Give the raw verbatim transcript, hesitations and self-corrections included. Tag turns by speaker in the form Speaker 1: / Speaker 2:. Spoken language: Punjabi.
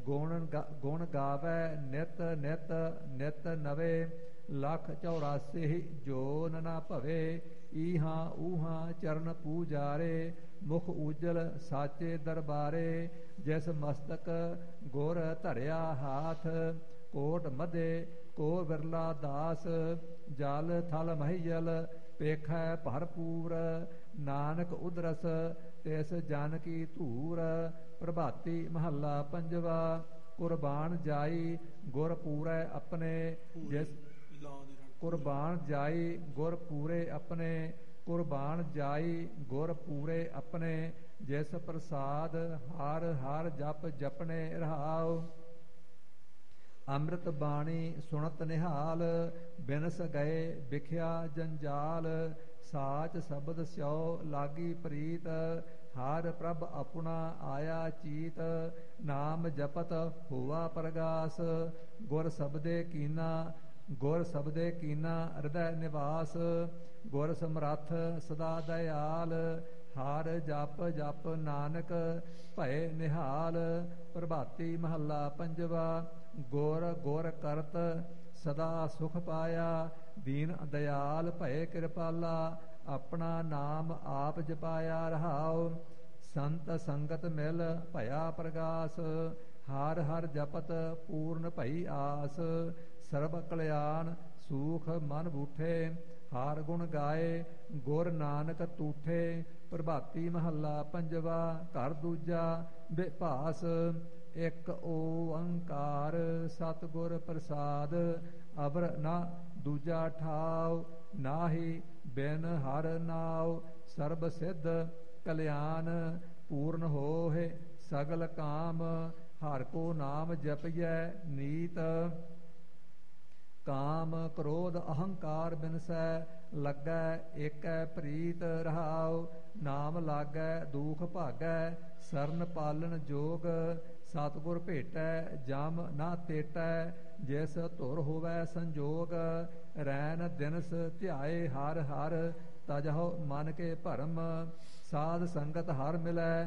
Speaker 1: ਗੁਣ ਗੁਣ ਗਾਵੈ ਨਿਤ ਨਿਤ ਨਿਤ ਨਵੇ, ਲੱਖ ਚੌਰਾਸੀ ਜੋਨ ਨਾ ਭਵੇ, ਈਹਾਂ ਊਹਾਂ ਚਰਨ ਪੂਜਾਰੇ, ਮੁਖ ਉਜਲ ਸਾਚੇ ਦਰਬਾਰੇ, ਜਿਸ ਮਸਤਕ ਗੁਰ ਧਰਿਆ ਹਾਥ, ਕੋਟ ਮਧੇ ਕੋ ਵਿਰਲਾ ਦਾਸ, ਜਲ ਥਲ ਮਹੀਜਲ ਪੇਖੈ ਭਰਪੂਰ, ਨਾਨਕ ਉਦਰਸ ਤਿਸ ਜਨ ਕੀ ਧੂਰ। ਪ੍ਰਭਾਤੀ ਮਹੱਲਾ ਪੰਜਵਾ। ਕੁਰਬਾਨ ਜਾਈ ਗੁਰ ਪੂਰੈ ਆਪਣੇ, ਜਿਸ ਕੁਰਬਾਨ ਜਾਈ ਗੁਰ ਪੂਰੇ ਆਪਣੇ, ਕੁਰਬਾਨ ਜਾਈ ਗੁਰ ਪੂਰੇ ਆਪਣੇ, ਜਿਸ ਪ੍ਰਸਾਦ ਹਰ ਹਰ ਜਪ ਜਪਣੇ ਰਹਾਉ। ਅੰਮ੍ਰਿਤ ਬਾਣੀ ਸੁਣਤ ਨਿਹਾਲ, ਬਿਨਸ ਗਏ ਵਿਖਿਆ ਜੰਜਾਲ, ਸਾਚ ਸ਼ਬਦ ਸਿਉ ਲਾਗੀ ਪ੍ਰੀਤ, ਹਰ ਪ੍ਰਭ ਆਪਣਾ ਆਇਆ ਚੀਤ, ਨਾਮ ਜਪਤ ਹੋਵਾ ਪ੍ਰਗਾਸ, ਗੁਰ ਸਬਦੇ ਕੀਨਾ ਗੁਰ ਸਬਦੇ ਕੀਨਾ ਹਿਰਦੈ ਨਿਵਾਸ, ਗੁਰ ਸਮਰੱਥ ਸਦਾ ਦਇਆਲ, ਹਰ ਜਪ ਜਪ ਨਾਨਕ ਭਏ ਨਿਹਾਲ। ਪ੍ਰਭਾਤੀ ਮਹੱਲਾ ਪੰਜਵਾ। ਗੁਰ ਗੁਰ ਕਰਤ ਸਦਾ ਸੁਖ ਪਾਇਆ, ਦੀਨ ਦਇਆਲ ਭਏ ਕਿਰਪਾਲਾ, ਆਪਣਾ ਨਾਮ ਆਪ ਜਪਾਇਆ ਰਹਾਉ। ਸੰਤ ਸੰਗਤ ਮਿਲ ਭਇਆ ਪ੍ਰਗਾਸ, ਹਰ ਹਰ ਜਪਤ ਪੂਰਨ ਭਈ ਆਸ, ਸਰਬ ਕਲਿਆਣ ਸੂਖ ਮਨ ਬੂਠੇ, ਹਰ ਗੁਣ ਗਾਏ ਗੁਰ ਨਾਨਕ ਤੂਠੇ। ਪ੍ਰਭਾਤੀ ਮਹੱਲਾ ਪੰਜਵਾ। ਘਰ ਦੂਜਾ ਬਿਭਾਸ, ਇਕ ਓੰਕਾਰ ਸਤਿਗੁਰ ਪ੍ਰਸਾਦ, ਅਵਰ ਨਾ ਦੂਜਾ ਠਾਉ, ਨਾਹੀ ਬਿਨ ਹਰ ਨਾਉ, ਸਰਬ ਸਿੱਧ ਕਲਿਆਣ ਪੂਰਨ ਹੋਏ ਸਗਲ ਕਾਮ, ਹਰ ਕੋ ਨਾਮ ਜਪਿਐ ਨੀਤ, ਕਾਮ ਕ੍ਰੋਧ ਅਹੰਕਾਰ ਬਿਨਸੈ, ਲੱਗੈ ਏਕੈ ਪ੍ਰੀਤ ਰਹਾਉ। ਨਾਮ ਲਾਗੈ ਦੂਖ ਭਾਗੈ, ਸਰਨ ਪਾਲਨ ਜੋਗ, ਸਤਿਗੁਰ ਭੇਟੈ ਜਮ ਨਾ ਤੇਟੈ, ਜਿਸ ਧੁਰ ਹੋਵੈ ਸੰਜੋਗ, ਰੈਨ ਦਿਨਸ ਧਿਆਏ ਹਰ ਹਰ, ਤਜਹੁ ਮਨ ਕੇ ਭਰਮ, ਸਾਧ ਸੰਗਤ ਹਰ ਮਿਲੈ